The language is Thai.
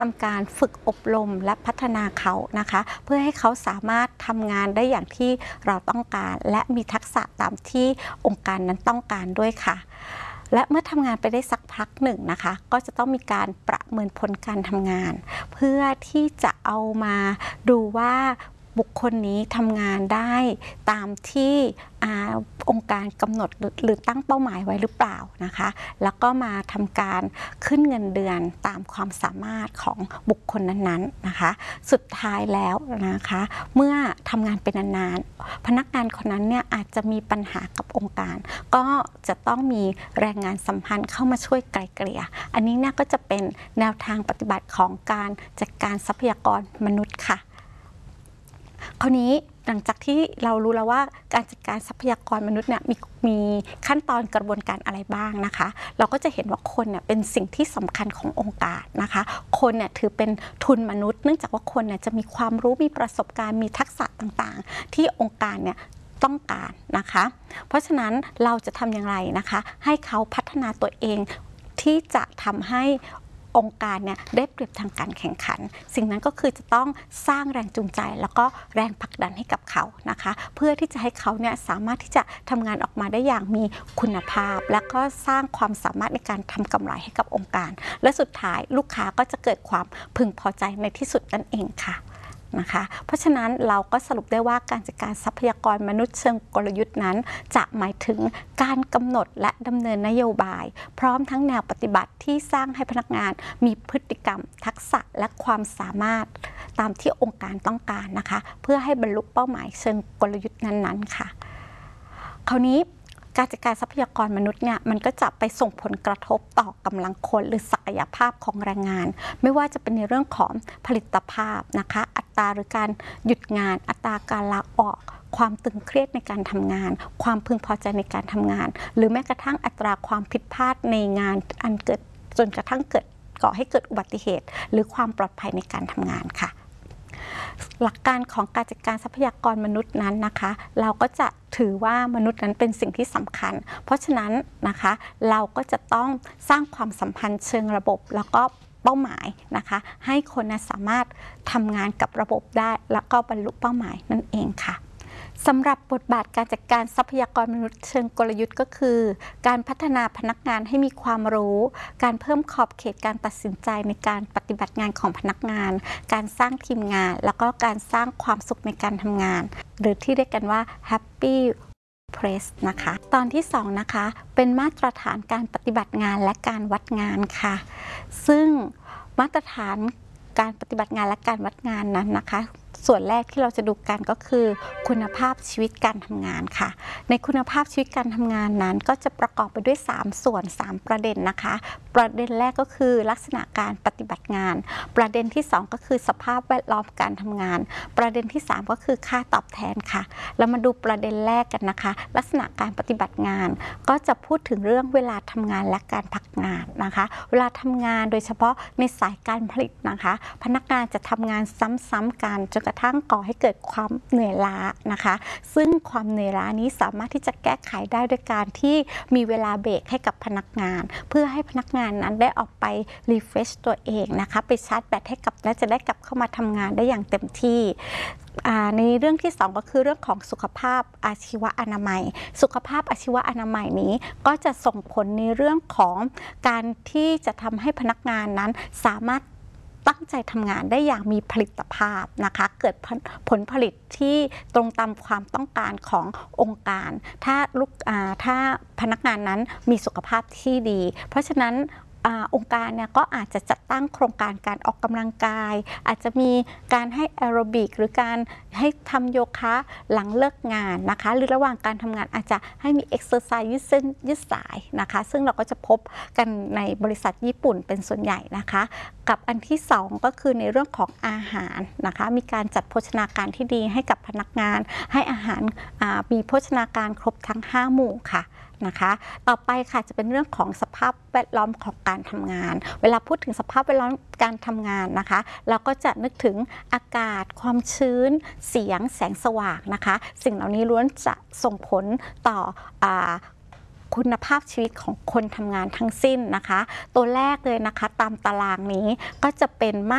ทำการฝึกอบรมและพัฒนาเขานะคะเพื่อให้เขาสามารถทำงานได้อย่างที่เราต้องการและมีทักษะตามที่องค์การนั้นต้องการด้วยค่ะและเมื่อทำงานไปได้สักพักหนึ่งนะคะก็จะต้องมีการประเมินผลการทำงานเพื่อที่จะเอามาดูว่าบุคคลนี้ทำงานได้ตามที่องค์การกำหนดหรือตั้งเป้าหมายไว้หรือเปล่านะคะแล้วก็มาทำการขึ้นเงินเดือนตามความสามารถของบุคคลนั้นๆนะคะสุดท้ายแล้วนะคะเมื่อทำงานเป็นนานๆพนักงานคนนั้นเนี่ยอาจจะมีปัญหากับองค์การก็จะต้องมีแรงงานสัมพันธ์เข้ามาช่วยไกล่เกลี่ยอันนี้เนี่ยก็จะเป็นแนวทางปฏิบัติของการจัดการทรัพยากรมนุษย์ค่ะคราวนี้หลังจากที่เรารู้แล้วว่าการจัดการทรัพยากรมนุษย์เนี่ยมีขั้นตอนกระบวนการอะไรบ้างนะคะเราก็จะเห็นว่าคนเนี่ยเป็นสิ่งที่สำคัญขององค์การนะคะคนเนี่ยถือเป็นทุนมนุษย์เนื่องจากว่าคนเนี่ยจะมีความรู้มีประสบการณ์มีทักษะต่างๆที่องค์การเนี่ยต้องการนะคะเพราะฉะนั้นเราจะทำอย่างไรนะคะให้เขาพัฒนาตัวเองที่จะทำให้องค์การเนี่ยได้เปรียบทางการแข่งขันสิ่งนั้นก็คือจะต้องสร้างแรงจูงใจแล้วก็แรงผลักดันให้กับเขานะคะเพื่อที่จะให้เขาเนี่ยสามารถที่จะทำงานออกมาได้อย่างมีคุณภาพและก็สร้างความสามารถในการทำกำไรให้กับองค์การและสุดท้ายลูกค้าก็จะเกิดความพึงพอใจในที่สุดนั่นเองค่ะนะคะเพราะฉะนั้นเราก็สรุปได้ว่าการจัดการทรัพยากรมนุษย์เชิงกลยุทธ์นั้นจะหมายถึงการกำหนดและดำเนินนโยบายพร้อมทั้งแนวปฏิบัติที่สร้างให้พนักงานมีพฤติกรรมทักษะและความสามารถตามที่องค์การต้องการนะคะเพื่อให้บรรลุเป้าหมายเชิงกลยุทธ์นั้นๆค่ะคราวนี้การจัดการทรัพยากรมนุษย์เนี่ยมันก็จะไปส่งผลกระทบต่อกำลังคนหรือศักยภาพของแรงงานไม่ว่าจะเป็นในเรื่องของผลิตภาพนะคะอัตราหรือการหยุดงานอัตราการลาออกความตึงเครียดในการทำงานความพึงพอใจในการทำงานหรือแม้กระทั่งอัตราความผิดพลาดในงานอันเกิดจนกระทั่งก่อให้เกิดอุบัติเหตุหรือความปลอดภัยในการทำงานค่ะหลักการของการจัดการทรัพยากรมนุษย์นั้นนะคะเราก็จะถือว่ามนุษย์นั้นเป็นสิ่งที่สำคัญเพราะฉะนั้นนะคะเราก็จะต้องสร้างความสัมพันธ์เชิงระบบแล้วก็เป้าหมายนะคะให้คนสามารถทำงานกับระบบได้แล้วก็บรรลุเป้าหมายนั่นเองค่ะสำหรับบทบาทการจัดการทรัพยากรมนุษย์เชิงกลยุทธ์ก็คือการพัฒนาพนักงานให้มีความรู้การเพิ่มขอบเขตการตัดสินใจในการปฏิบัติงานของพนักงานการสร้างทีมงานแล้วก็การสร้างความสุขในการทำงานหรือที่เรียกกันว่า Happy Press นะคะตอนที่2นะคะเป็นมาตรฐานการปฏิบัติงานและการวัดงานค่ะซึ่งมาตรฐานการปฏิบัติงานและการวัดงานนั้นนะคะส่วนแรกที่เราจะดูกันก็คือคุณภาพชีวิตการทำงานค่ะในคุณภาพชีวิตการทำงานนั้นก็จะประกอบไปด้วย3ส่วน3ประเด็นนะคะประเด็นแรกก็คือลักษณะการปฏิบัติงานประเด็นที่2ก็คือสภาพแวดล้อมการทำงานประเด็นที่3ก็คือค่าตอบแทนค่ะเรามาดูประเด็นแรกกันนะคะลักษณะการปฏิบัติงานก็จะพูดถึงเรื่องเวลาทำงานและการพักงานนะคะเวลาทำงานโดยเฉพาะในสายการผลิตนะคะพนักงานจะทำงานซ้ำๆกันจนกระทั่งก่อให้เกิดความเหนื่อยล้านะคะซึ่งความเหนื่อยล้านี้สามารถที่จะแก้ไขได้โดยการที่มีเวลาเบรกให้กับพนักงานเพื่อให้พนักงานนั้นได้ออกไปรีเฟรชตัวเองนะคะไปชาร์จแบตให้กับและจะได้กลับเข้ามาทำงานได้อย่างเต็มที่ในเรื่องที่2ก็คือเรื่องของสุขภาพอาชีวอนามัยสุขภาพอาชีวอนามัยนี้ก็จะส่งผลในเรื่องของการที่จะทำให้พนักงานนั้นสามารถตั้งใจทำงานได้อย่างมีผลิตภาพนะคะเกิดผลผลิตที่ตรงตามความต้องการขององค์การถ้าพนักงานนั้นมีสุขภาพที่ดีเพราะฉะนั้นองค์การเนี่ยก็อาจจะจัดตั้งโครงการการออกกำลังกายอาจจะมีการให้แอโรบิกหรือการให้ทำโยคะหลังเลิกงานนะคะหรือระหว่างการทำงานอาจจะให้มีเอ็กซ์เซอร์ไซส์ยืดเส้นยืดสายนะคะซึ่งเราก็จะพบกันในบริษัทญี่ปุ่นเป็นส่วนใหญ่นะคะกับอันที่2ก็คือในเรื่องของอาหารนะคะมีการจัดโภชนาการที่ดีให้กับพนักงานให้อาหารมีโภชนาการครบทั้ง5หมู่ค่ะนะคะต่อไปค่ะจะเป็นเรื่องของสภาพแวดล้อมของการทำงานเวลาพูดถึงสภาพแวดล้อมการทำงานนะคะเราก็จะนึกถึงอากาศความชื้นเสียงแสงสว่างนะคะสิ่งเหล่านี้ล้วนจะส่งผลต่อคุณภาพชีวิตของคนทำงานทั้งสิ้นนะคะตัวแรกเลยนะคะตามตารางนี้ก็จะเป็นมา